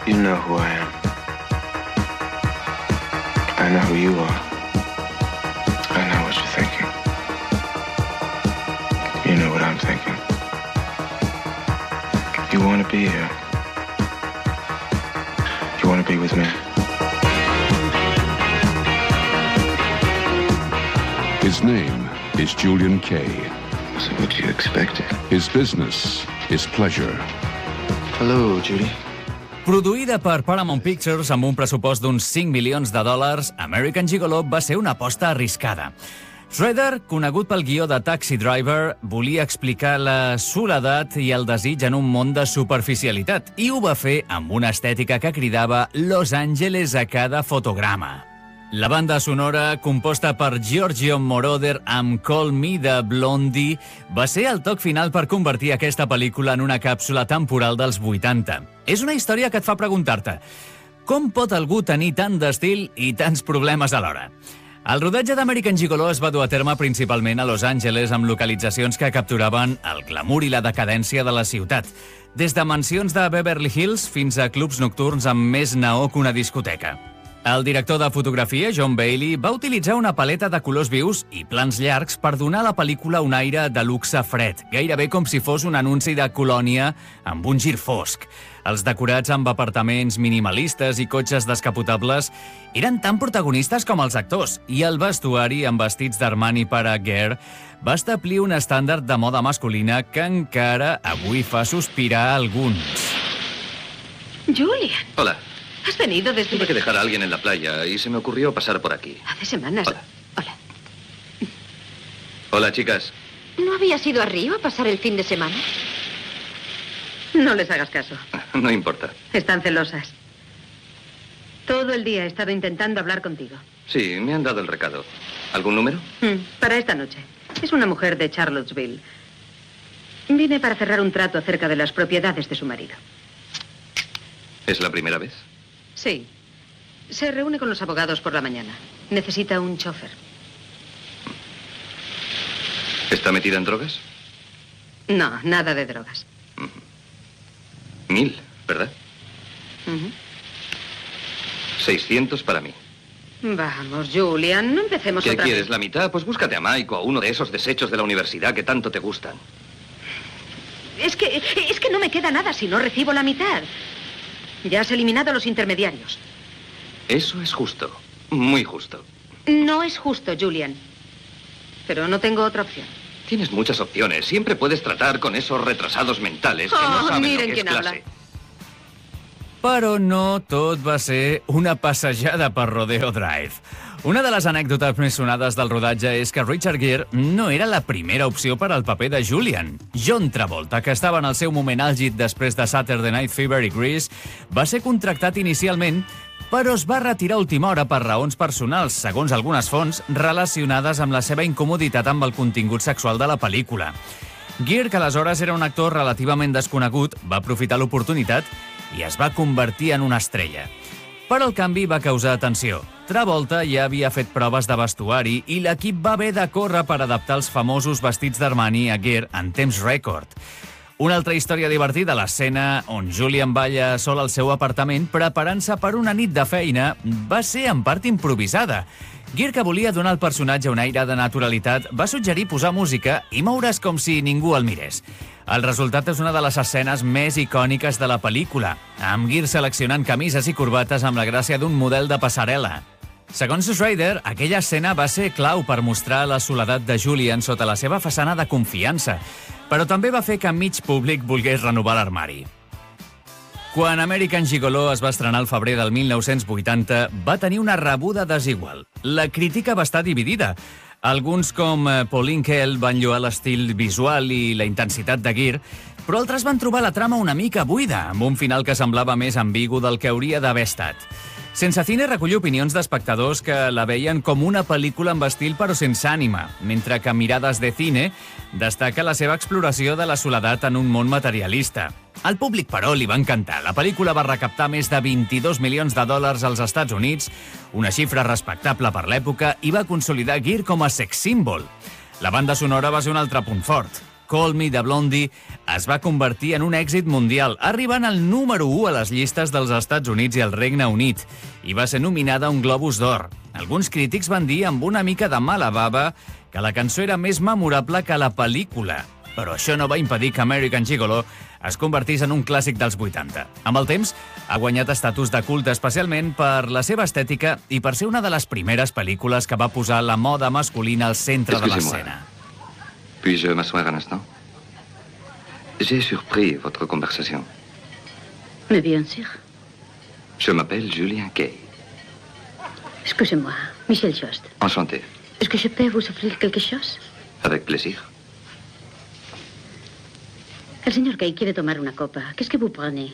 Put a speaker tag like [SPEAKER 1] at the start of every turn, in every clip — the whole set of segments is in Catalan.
[SPEAKER 1] You know who I am. I know who you are. I know what you're thinking. You know what I'm thinking. You want to be here. You want to be with me.
[SPEAKER 2] His name is Julian Kay.
[SPEAKER 1] So what you expected?
[SPEAKER 2] His business is pleasure.
[SPEAKER 1] Hello, Judy.
[SPEAKER 3] Produïda per Paramount Pictures amb un pressupost d'uns $5 milions, American Gigolo va ser una aposta arriscada. Schrader, conegut pel guió de Taxi Driver, volia explicar la soledat i el desig en un món de superficialitat i ho va fer amb una estètica que cridava Los Angeles a cada fotograma. La banda sonora, composta per Giorgio Moroder amb Call Me de Blondie, va ser el toc final per convertir aquesta pel·lícula en una càpsula temporal dels 80. És una història que et fa preguntar-te com pot algú tenir tant d'estil i tants problemes alhora? El rodatge d'American Gigolo es va dur a terme principalment a Los Angeles amb localitzacions que capturaven el glamour i la decadència de la ciutat, des de mansions de Beverly Hills fins a clubs nocturns amb més neó que una discoteca. El director de fotografia, John Bailey, va utilitzar una paleta de colors vius i plans llargs per donar a la pel·lícula un aire de luxe fred, gairebé com si fos un anunci de colònia amb un gir fosc. Els decorats amb apartaments minimalistes i cotxes descapotables eren tan protagonistes com els actors, i el vestuari amb vestits d'Armani per a Gare va establir un estàndard de moda masculina que encara avui fa sospirar a alguns.
[SPEAKER 4] Julian.
[SPEAKER 5] Hola.
[SPEAKER 4] ¿Has venido desde...?
[SPEAKER 5] Tuve que dejar a alguien en la playa y se me ocurrió pasar por aquí.
[SPEAKER 4] Hace semanas.
[SPEAKER 5] Hola.
[SPEAKER 4] Hola.
[SPEAKER 5] Hola, chicas.
[SPEAKER 4] ¿No habías ido a Río a pasar el fin de semana? No les hagas caso.
[SPEAKER 5] No importa.
[SPEAKER 4] Están celosas. Todo el día he estado intentando hablar contigo.
[SPEAKER 5] Sí, me han dado el recado. ¿Algún número?
[SPEAKER 4] Para esta noche. Es una mujer de Charlottesville. Vine para cerrar un trato acerca de las propiedades de su marido.
[SPEAKER 5] ¿Es la primera vez?
[SPEAKER 4] Sí. Se reúne con los abogados por la mañana. Necesita un chofer.
[SPEAKER 5] ¿Está metida en drogas?
[SPEAKER 4] No, nada de drogas.
[SPEAKER 5] 1000, ¿verdad? 600 para mí.
[SPEAKER 4] Vamos, Julian, no empecemos
[SPEAKER 5] ¿Qué
[SPEAKER 4] otra
[SPEAKER 5] quieres,
[SPEAKER 4] vez.
[SPEAKER 5] la mitad? Pues búscate a Mike o a uno de esos desechos de la universidad que tanto te gustan.
[SPEAKER 4] Es que no me queda nada si no recibo la mitad. Ya has eliminado a los intermediarios.
[SPEAKER 5] Eso es justo. Muy justo.
[SPEAKER 4] No es justo, Julian. Pero no tengo otra opción.
[SPEAKER 5] Tienes muchas opciones. Siempre puedes tratar con esos retrasados mentales que no saben
[SPEAKER 4] miren
[SPEAKER 5] lo que es
[SPEAKER 4] quién habla.
[SPEAKER 5] clase.
[SPEAKER 3] Però no tot va ser una passejada per Rodeo Drive. Una de les anècdotes més sonades del rodatge és que Richard Gere no era la primera opció per al paper de Julian. John Travolta, que estava en el seu moment àlgid després de Saturday Night Fever i Grease, va ser contractat inicialment, però es va retirar a última hora per raons personals, segons algunes fonts, relacionades amb la seva incomoditat amb el contingut sexual de la pel·lícula. Gere, que aleshores era un actor relativament desconegut, va aprofitar l'oportunitat i es va convertir en una estrella. Però el canvi va causar atenció. Travolta ja havia fet proves de vestuari i l'equip va haver de córrer per adaptar els famosos vestits d'Armani a Gere en temps rècord. Una altra història divertida, l'escena on Julian balla sol al seu apartament preparant-se per una nit de feina, va ser en part improvisada. Gere, que volia donar al personatge un aire de naturalitat, va suggerir posar música i moure's com si ningú el mirés. El resultat és una de les escenes més icòniques de la pel·lícula, amb Gere seleccionant camises i corbates amb la gràcia d'un model de passarel·la. Segons Schrader, aquella escena va ser clau per mostrar la soledat de Julian sota la seva façana de confiança, però també va fer que mig públic volgués renovar l'armari. Quan American Gigolo es va estrenar al febrer del 1980, va tenir una rebuda desigual. La crítica va estar dividida. Alguns, com Pauline Kael, van lloar l'estil visual i la intensitat de Gere, però altres van trobar la trama una mica buida, amb un final que semblava més ambigu del que hauria d'haver estat. Sense Cine recull opinions d'espectadors que la veien com una pel·lícula amb estil però sense ànima, mentre que Mirades de Cine destaca la seva exploració de la soledat en un món materialista. Al públic, però, li va encantar. La pel·lícula va recaptar més de $22 milions als Estats Units, una xifra respectable per l'època, i va consolidar Gere com a sex símbol. La banda sonora va ser un altre punt fort. Call Me de Blondie es va convertir en un èxit mundial, arribant al número 1 a les llistes dels Estats Units i el Regne Unit, i va ser nominada a un Globus d'Or. Alguns crítics van dir amb una mica de mala bava que la cançó era més memorable que la pel·lícula, però això no va impedir que American Gigolo es convertís en un clàssic dels 80. Amb el temps, ha guanyat estatus de culte especialment per la seva estètica i per ser una de les primeres pel·lícules que va posar la moda masculina al centre de l'escena.
[SPEAKER 5] Puis-je m'asseoir un instant? J'ai surpris votre conversation.
[SPEAKER 4] Mais bien sûr.
[SPEAKER 5] Je m'appelle Julien Kay.
[SPEAKER 4] Excusez-moi, Michel Jost.
[SPEAKER 5] Enchanté.
[SPEAKER 4] Est-ce que je peux vous offrir quelque chose?
[SPEAKER 5] Avec plaisir.
[SPEAKER 4] El señor Kay quiere tomar una copa. ¿Qué es que vous prenez?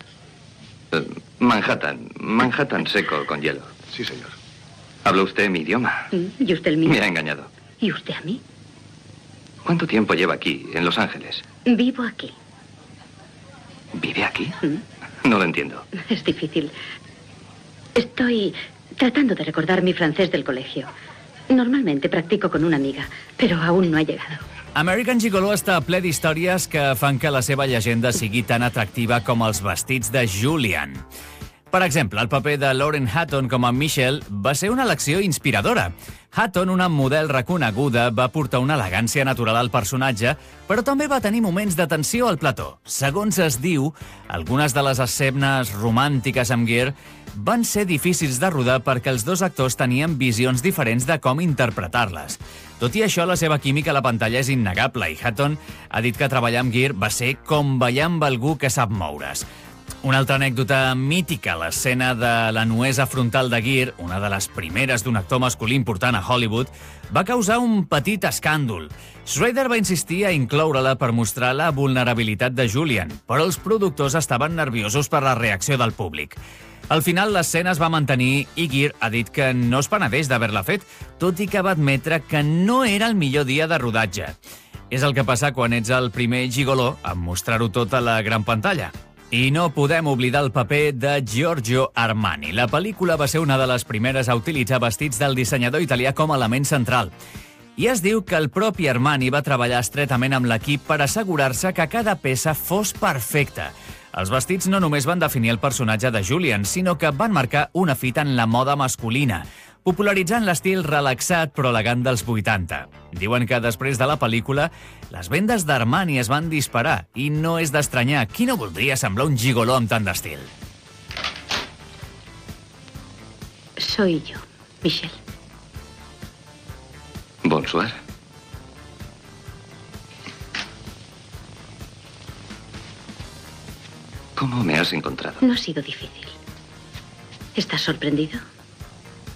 [SPEAKER 5] Manhattan seco con hielo.
[SPEAKER 1] Sí, señor.
[SPEAKER 5] ¿Habla usted mi idioma?
[SPEAKER 4] ¿Y usted el mío?
[SPEAKER 5] Me ha engañado.
[SPEAKER 4] ¿Y usted a mí?
[SPEAKER 5] ¿Cuánto tiempo lleva aquí, en Los Ángeles?
[SPEAKER 4] Vivo aquí.
[SPEAKER 5] ¿Vive aquí? No lo entiendo.
[SPEAKER 4] Es difícil. Estoy tratando de recordar mi francés del colegio. Normalmente practico con una amiga, pero aún no ha llegado.
[SPEAKER 3] American Gigolo està ple d'històries que fan que la seva llegenda sigui tan atractiva com els vestits de Julian. Per exemple, el paper de Lauren Hutton com a Michelle va ser una elecció inspiradora. Hutton, una model reconeguda, va portar una elegància natural al personatge, però també va tenir moments de tensió al plató. Segons es diu, algunes de les escenes romàntiques amb Gere van ser difícils de rodar perquè els dos actors tenien visions diferents de com interpretar-les. Tot i això, la seva química a la pantalla és innegable i Hutton ha dit que treballar amb Gere va ser com ballar amb algú que sap moure's. Una altra anècdota mítica, l'escena de la nuesa frontal de Gere, una de les primeres d'un actor masculí important a Hollywood, va causar un petit escàndol. Schrader va insistir a incloure-la per mostrar la vulnerabilitat de Julian, però els productors estaven nerviosos per la reacció del públic. Al final, l'escena es va mantenir i Gere ha dit que no es penedeix d'haver-la fet, tot i que va admetre que no era el millor dia de rodatge. És el que passa quan ets el primer gigoló en mostrar-ho tot a la gran pantalla. I no podem oblidar el paper de Giorgio Armani. La pel·lícula va ser una de les primeres a utilitzar vestits del dissenyador italià com a element central. I es diu que el propi Armani va treballar estretament amb l'equip per assegurar-se que cada peça fos perfecta. Els vestits no només van definir el personatge de Julian, sinó que van marcar una fita en la moda masculina, popularitzant l'estil relaxat però elegant dels 80. Diuen que després de la pel·lícula, les vendes d'Armani es van disparar i no és d'estranyar. Qui no voldria semblar un gigoló amb tant d'estil?
[SPEAKER 4] Soy yo, Michelle.
[SPEAKER 5] Bonsoir. ¿Cómo me has encontrado?
[SPEAKER 4] No ha sido difícil. ¿Estás sorprendido?